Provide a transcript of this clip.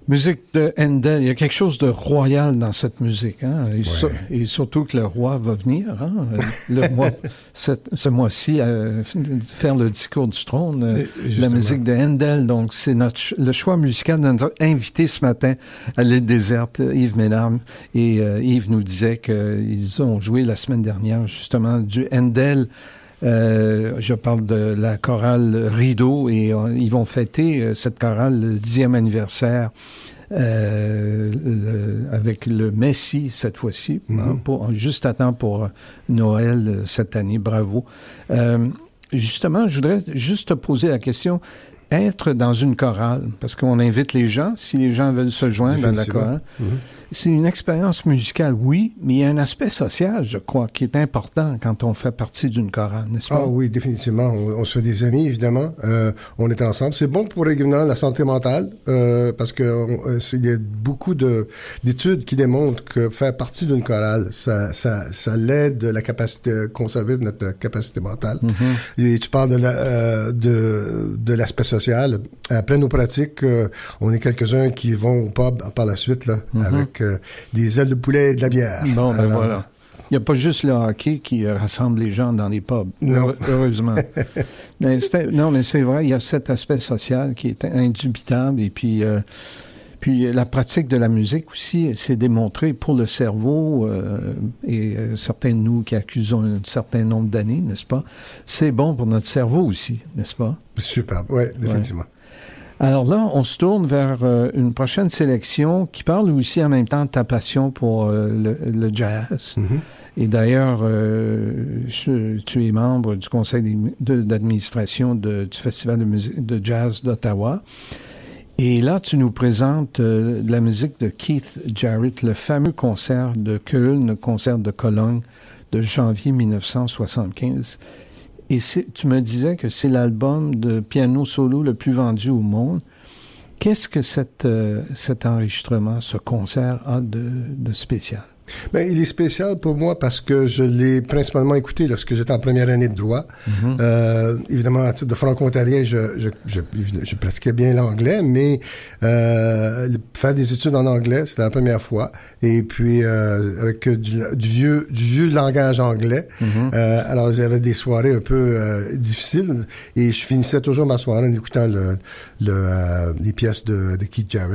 Musique de Handel, il y a quelque chose de royal dans cette musique, hein? Et surtout que le roi va venir, hein? Ce mois-ci, faire le discours du trône, la musique de Handel. Donc, c'est le choix musical de notre invité ce matin à l'île déserte, Yves Mesdames. Et Yves nous disait qu'ils ont joué la semaine dernière, justement, du Handel. Je parle de la chorale Rideau et ils vont fêter cette chorale le 10e anniversaire avec le Messie cette fois-ci, hein, juste à temps pour Noël cette année. Bravo. Justement, je voudrais juste te poser la question. Être dans une chorale, parce qu'on invite les gens, si les gens veulent se joindre dans la chorale, c'est une expérience musicale, oui, mais il y a un aspect social, je crois, qui est important quand on fait partie d'une chorale, n'est-ce pas? Ah oui, définitivement. On se fait des amis, évidemment. On est ensemble. C'est bon pour également la santé mentale, parce que il y a beaucoup d'études qui démontrent que faire partie d'une chorale, ça l'aide la capacité, conserver notre capacité mentale. Et tu parles de l'aspect social. Après nos pratiques, on est quelques-uns qui vont au pub par la suite, là, avec des ailes de poulet et de la bière. Bon, ben voilà. Il n'y a pas juste le hockey qui rassemble les gens dans les pubs. Non. Heureusement. mais c'est vrai, il y a cet aspect social qui est indubitable. Et puis la pratique de la musique aussi, c'est démontré pour le cerveau, et certains de nous qui accusons un certain nombre d'années, n'est-ce pas? C'est bon pour notre cerveau aussi, n'est-ce pas? Superbe, oui, définitivement. Ouais. Alors là, on se tourne vers une prochaine sélection qui parle aussi en même temps de ta passion pour le jazz. Et d'ailleurs, tu es membre du conseil d'administration du Festival de jazz d'Ottawa. Et là, tu nous présentes de la musique de Keith Jarrett, le fameux concert de Köln, le concert de Cologne de janvier 1975. Et tu me disais que c'est l'album de piano solo le plus vendu au monde. Qu'est-ce que cet enregistrement, ce concert a de spécial? Ben, il est spécial pour moi parce que je l'ai principalement écouté lorsque j'étais en première année de droit. Évidemment, à titre de franco-ontarien, je pratiquais bien l'anglais, mais faire des études en anglais, c'était la première fois. Et puis, avec du vieux langage anglais, alors j'avais des soirées un peu difficiles et je finissais toujours ma soirée en écoutant les pièces de Keith Jarrett.